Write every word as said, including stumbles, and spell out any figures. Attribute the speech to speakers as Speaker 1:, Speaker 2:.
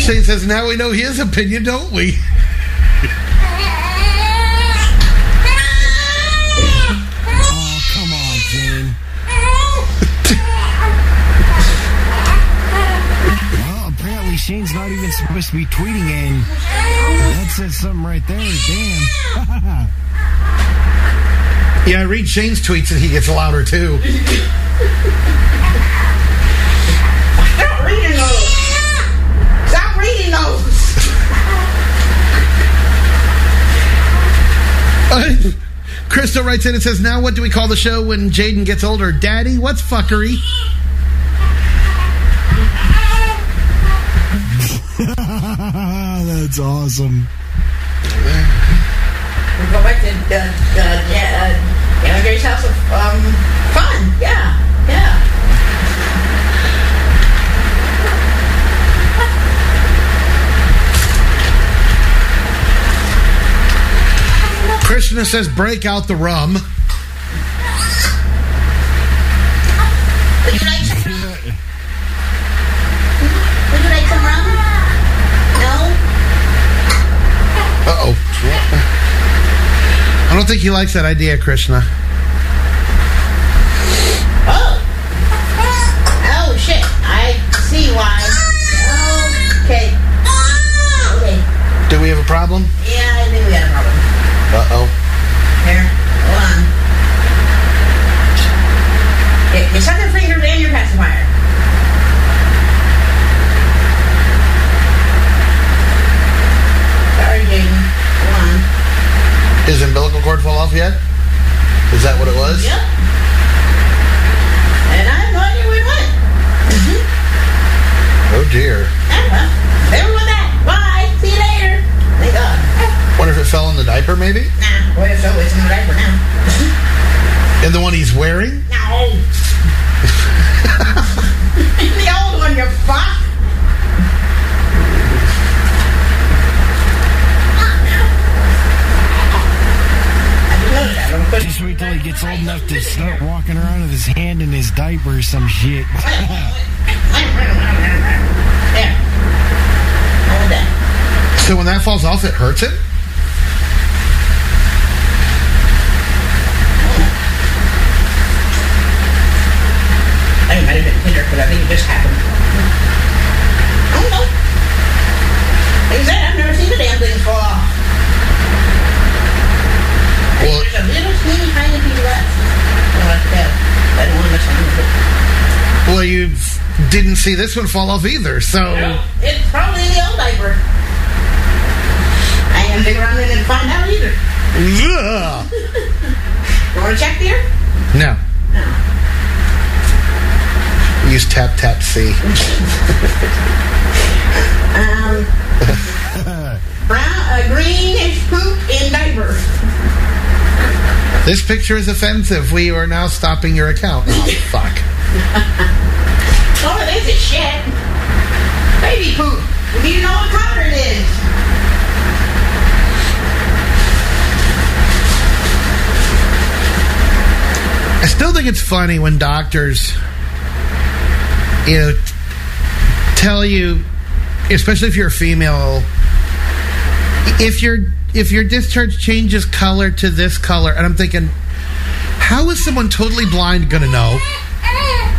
Speaker 1: Shane says, now we know his opinion, don't we?
Speaker 2: Oh, come on, Jane. Well, apparently Shane's not even supposed to be tweeting, and that says something right there. Damn.
Speaker 1: Yeah, I read Shane's tweets and he gets louder, too.
Speaker 3: Stop reading those. Stop reading those.
Speaker 1: Uh, Crystal writes in and says, now what do we call the show when Jaden gets older? Daddy, what's fuckery?
Speaker 2: That's awesome.
Speaker 3: We go back to the uh, uh, uh, Anna Grace House of um, Fun. Yeah, yeah.
Speaker 1: Krishna says, break out the rum.
Speaker 3: Would you like some rum? Would you like some rum? No?
Speaker 1: Uh-oh. I don't think he likes that idea, Krishna.
Speaker 3: Oh. Oh, shit. I see why. Okay. Okay.
Speaker 1: Do we have a problem?
Speaker 3: Yeah, I think we got a problem.
Speaker 1: Uh-oh.
Speaker 3: Here, hold on. You, you suck your fingers and your pacifier. Sorry, Jaden. Hold on.
Speaker 1: His umbilical cord fall off yet? Is that what it was?
Speaker 3: Yep. And I have no idea where it went. Mm-hmm.
Speaker 1: Oh, dear.
Speaker 3: Ah, well, never with that. Bye. See you later. Thank God.
Speaker 1: Wonder if it fell in the diaper, maybe?
Speaker 3: Nah, boy, so it's in the diaper now.
Speaker 1: And the one he's wearing?
Speaker 3: No. The old one, you fuck.
Speaker 2: Just wait till he gets old enough to start walking around with his hand in his diaper or some shit.
Speaker 3: There. Hold that.
Speaker 1: So when that falls off, it hurts him?
Speaker 3: I think it might have been Tinder, because I think it just happened. I don't know. Like I said, I've never seen the damn thing fall off.
Speaker 1: Well,
Speaker 3: There's a little teeny tiny piece left. Oh, that's bad. I don't want to mess around with it.
Speaker 1: well, you didn't see this one fall off either, so...
Speaker 3: Well, it's probably the old diaper. I ain't gonna dig around in it and find out either.
Speaker 1: Ugh.
Speaker 3: You want to check there?
Speaker 1: No.
Speaker 3: No.
Speaker 1: Use tap, tap, see.
Speaker 3: Um, brown, uh, greenish poop in diaper.
Speaker 1: This picture is offensive. We are now stopping your account. Oh, fuck.
Speaker 3: Oh, this is shit. Baby poop. We need to know what color it is.
Speaker 1: I still think it's funny when doctors, you know, t- tell you, especially if you're a female, if your if your discharge changes color to this color, and I'm thinking, how is someone totally blind going to know?